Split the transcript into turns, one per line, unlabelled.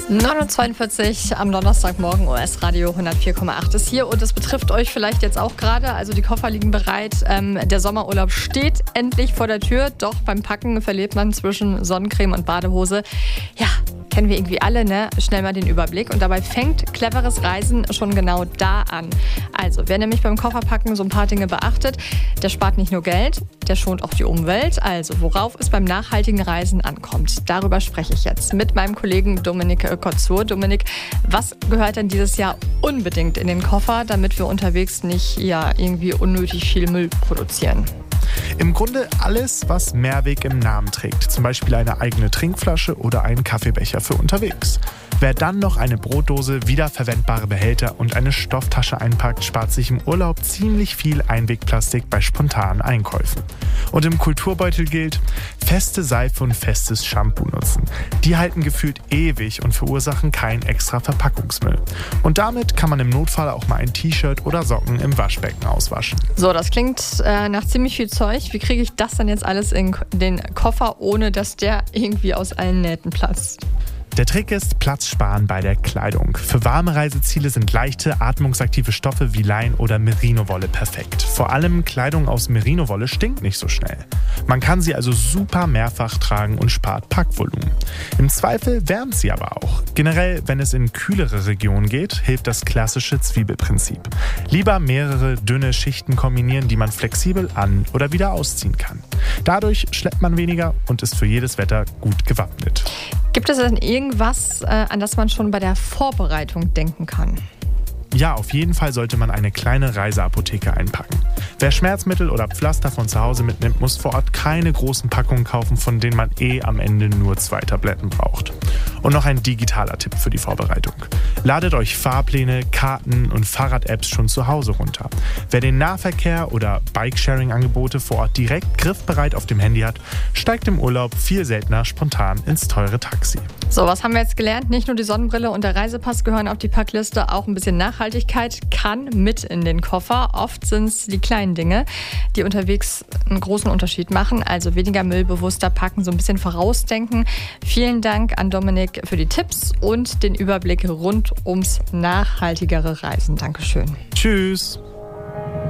9.42 Uhr am Donnerstagmorgen, OS Radio 104,8 ist hier und es betrifft euch vielleicht jetzt auch gerade, also die Koffer liegen bereit, der Sommerurlaub steht endlich vor der Tür, doch beim Packen verliert man zwischen Sonnencreme und Badehose, ja, kennen wir irgendwie alle, ne? Schnell mal den Überblick und dabei fängt cleveres Reisen schon genau da an. Also, wer nämlich beim Kofferpacken so ein paar Dinge beachtet, der spart nicht nur Geld, der schont auch die Umwelt. Also, worauf es beim nachhaltigen Reisen ankommt, darüber spreche ich jetzt mit meinem Kollegen Dominik Kotzur. Dominik, was gehört denn dieses Jahr unbedingt in den Koffer, damit wir unterwegs nicht irgendwie unnötig viel Müll produzieren?
Im Grunde alles, was Mehrweg im Namen trägt. Zum Beispiel eine eigene Trinkflasche oder einen Kaffeebecher für unterwegs. Wer dann noch eine Brotdose, wiederverwendbare Behälter und eine Stofftasche einpackt, spart sich im Urlaub ziemlich viel Einwegplastik bei spontanen Einkäufen. Und im Kulturbeutel gilt, feste Seife und festes Shampoo nutzen. Die halten gefühlt ewig und verursachen keinen extra Verpackungsmüll. Und damit kann man im Notfall auch mal ein T-Shirt oder Socken im Waschbecken auswaschen.
So, das klingt nach ziemlich viel Zeug. Wie kriege ich das dann jetzt alles in den Koffer, ohne dass der irgendwie aus allen Nähten platzt?
Der Trick ist Platz sparen bei der Kleidung. Für warme Reiseziele sind leichte, atmungsaktive Stoffe wie Lein oder Merino-Wolle perfekt. Vor allem Kleidung aus Merino-Wolle stinkt nicht so schnell. Man kann sie also super mehrfach tragen und spart Packvolumen. Im Zweifel wärmt sie aber auch. Generell, wenn es in kühlere Regionen geht, hilft das klassische Zwiebelprinzip. Lieber mehrere dünne Schichten kombinieren, die man flexibel an- oder wieder ausziehen kann. Dadurch schleppt man weniger und ist für jedes Wetter gut gewappnet.
Gibt es denn irgendwas, an das man schon bei der Vorbereitung denken kann?
Ja, auf jeden Fall sollte man eine kleine Reiseapotheke einpacken. Wer Schmerzmittel oder Pflaster von zu Hause mitnimmt, muss vor Ort keine großen Packungen kaufen, von denen man am Ende nur 2 Tabletten braucht. Und noch ein digitaler Tipp für die Vorbereitung. Ladet euch Fahrpläne, Karten und Fahrrad-Apps schon zu Hause runter. Wer den Nahverkehr oder Bikesharing-Angebote vor Ort direkt griffbereit auf dem Handy hat, steigt im Urlaub viel seltener spontan ins teure Taxi.
So, was haben wir jetzt gelernt? Nicht nur die Sonnenbrille und der Reisepass gehören auf die Packliste, auch ein bisschen Nachhaltigkeit kann mit in den Koffer. Oft sind es die kleinen Dinge, die unterwegs einen großen Unterschied machen. Also weniger Müll, bewusster packen, so ein bisschen vorausdenken. Vielen Dank an Dominik für die Tipps und den Überblick rund ums nachhaltigere Reisen. Dankeschön.
Tschüss.